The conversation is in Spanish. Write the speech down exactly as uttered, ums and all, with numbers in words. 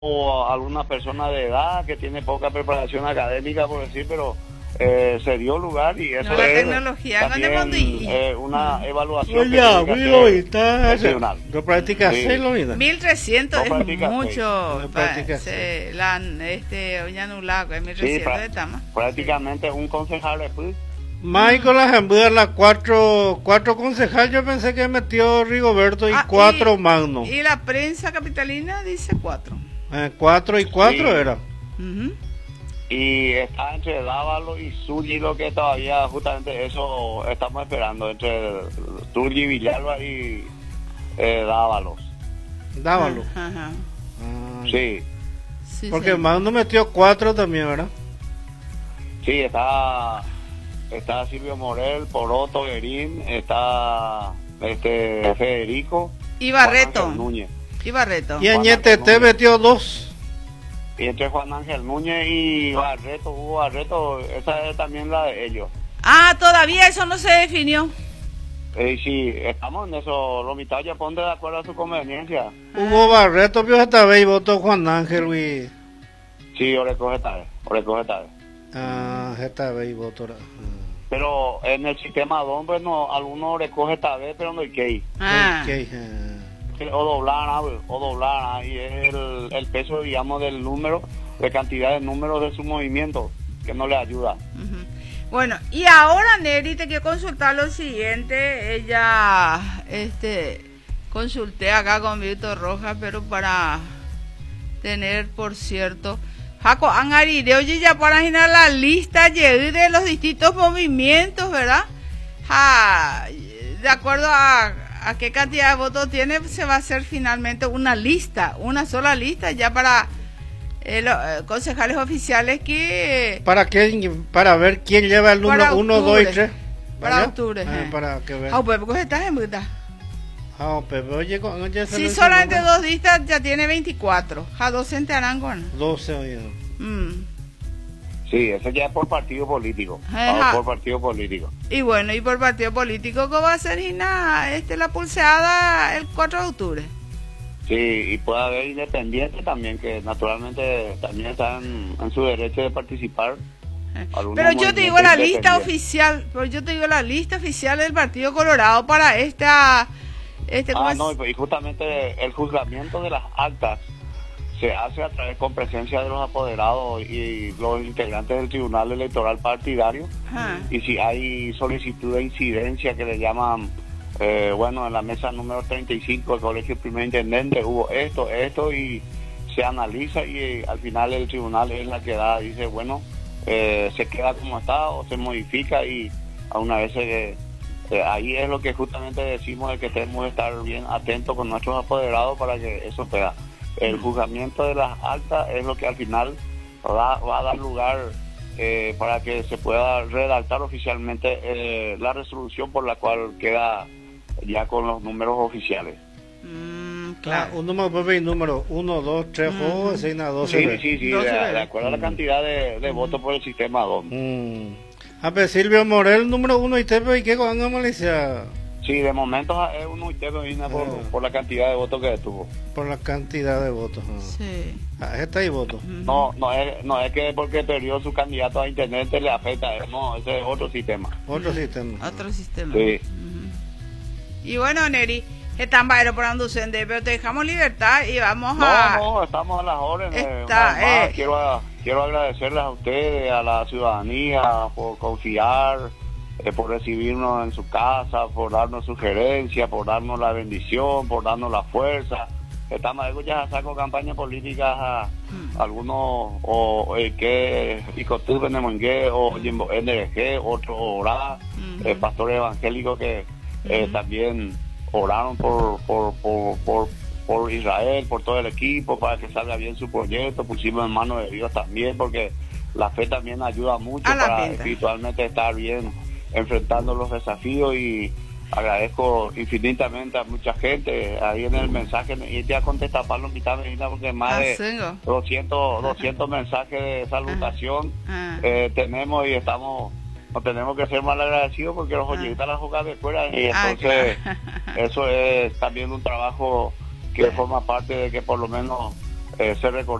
o alguna persona de edad que tiene poca preparación académica, por decir, pero eh, se dio lugar y eso no, la es tecnología también eh, una evaluación Oye, que tiene que amigo, hacer está el tribunal. no practica Sí. hacerlo, mira. mil trescientos No es practica mucho. seis. No pa- practica se, la, este, Oña Nulaco, es mil Sí, trescientos pra- de Tama. prácticamente un concejal después. Michael Ajambúa, las cuatro, cuatro concejales, yo pensé que metió Rigoberto y Ah, cuatro y- Magno. Y la prensa capitalina dice cuatro. Eh, cuatro y cuatro Sí. era. Ujú. Y está entre Dávalo y Zully, lo que todavía justamente eso estamos esperando, entre Zully, Villalba y eh, Dávalos. Dávalo. Ajá, ajá. Ah, Sí, Sí, Porque sí. Magno metió cuatro también, ¿verdad? sí, está, está Silvio Morel, Poroto, Guerín, está este Federico. Y Juan Barreto. Ángel Núñez. Y Barreto. Y Juan Añete Ángel te Núñez. metió dos. Y entre Juan Ángel Núñez y Barreto, Hugo Barreto, esa es también la de ellos. Ah, todavía eso no se definió. Eh, sí, estamos en eso, Lomita, ya ponte de acuerdo a su conveniencia. Hugo Barreto, vio esta vez y votó Juan Ángel, y Sí, o recoge tarde, o recoge tarde. ah, esta vez y votó. Ah. Pero en el sistema D O M, pues no, algunos recoge esta vez, pero no hay que ir. Ah. Ok, ah. O doblar, ah, o doblar, ah, y es el, el peso, digamos, del número, de cantidad de números de su movimiento, que no le ayuda. Ujú. Bueno, y ahora Neri te quiero consultar lo siguiente. Ella, este, consulté acá con Víctor Rojas, pero para tener, por cierto, Jaco Angarire, oye, ya para imaginar la lista llegué de los distintos movimientos, ¿verdad? Ja, de acuerdo a, a qué cantidad de votos tiene, se va a hacer finalmente una lista, una sola lista ya para eh, los eh, concejales oficiales que... ¿Para qué? Para ver quién lleva el Para número uno, dos y octubre. tres. Para ¿Vaya? octubre, Ah, eh. para que vean. Ah, pues, ¿por qué estás en Buta? Ah, Pepe, oye, con- oye, se Si le solamente hizo dos listas ya tiene veinticuatro. Ja, docente Arangón. doce, oye. Mm. Sí, eso ya es por partido político. Ajá. Vamos por partido político. Y bueno, y por partido político, ¿cómo va a ser Gina, este, la pulseada el cuatro de octubre? Sí, y puede haber independientes también, que naturalmente también están en su derecho de participar. Algunos Pero yo te digo movimientos la lista independientes. oficial, pero yo te digo la lista oficial del Partido Colorado para esta, este, ¿cómo Ah, es? no, y justamente el juzgamiento de las actas se hace a través con presencia de los apoderados y los integrantes del Tribunal Electoral Partidario. Ajá. Y si hay solicitud de incidencia que le llaman, eh, bueno, en la mesa número treinta y cinco del Colegio Primer Intendente hubo esto, esto, y se analiza y eh, al final el tribunal es la que da, dice, bueno, eh, se queda como está o se modifica, y a una vez se, eh, ahí es lo que justamente decimos, de que tenemos que estar bien atentos con nuestros apoderados para que eso pueda. El juzgamiento de las actas es lo que al final va, va a dar lugar eh, para que se pueda redactar oficialmente eh, la resolución por la cual queda ya con los números oficiales. Mm, Claro. claro. Un número, Pepe, y número uno, dos, tres, Mm. oh, seis, nada, doce. Sí, ve. sí, sí, de, doce de acuerdo a la Mm. cantidad de, de votos por el sistema D O M. Mm. Ah, pues Silvio Morel, número uno, y Tepe, ¿y qué con Amalicia? Sí, de momento es uno y te viene por, Ah. por la cantidad de votos que tuvo. Por la cantidad de votos. Ah, Sí. ah esta hay votos. Ujú. No, no es, no es que porque perdió su candidato a intendente le afecta, eh, no, ese es otro sistema. Otro sistema. Otro sistema. Sí. Ujú. Y bueno, Neri, están bailando por Anducende, pero te dejamos libertad y vamos No, a... no, estamos a las órdenes. Está, Una vez más, eh. quiero, a- quiero agradecerles a ustedes, a la ciudadanía, por confiar, eh, por recibirnos en su casa, por darnos sugerencias, por darnos la bendición, por darnos la fuerza. Estamos ya saco campaña política a Mm. algunos, o el que, y Cotuve, Nemongue, o Jimbo N R G, otros orar, Ujú. eh, pastores evangélicos que eh, Ujú. también oraron por, por, por, por, por Israel, por todo el equipo, para que salga bien su proyecto. Pusimos en manos de Dios también, porque la fe también ayuda mucho A la para pinta. espiritualmente estar bien enfrentando los desafíos. Y agradezco infinitamente a mucha gente ahí en el mensaje, y te a contestar para los mitad Medina, porque más Ah, de sengo. doscientos, doscientos mensajes de salutación Ah. eh, tenemos, y estamos, nos tenemos que ser mal agradecidos porque los Ah. oyentes las jugar de fuera, y Ah, entonces claro. eso es también un trabajo que forma parte de que por lo menos eh, se recordó